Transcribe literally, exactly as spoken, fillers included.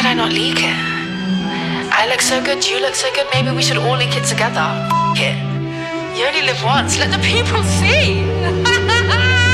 did I not leak it? I look so good, you look so good, maybe we should all leak it together. F it. You only live once, let the people see.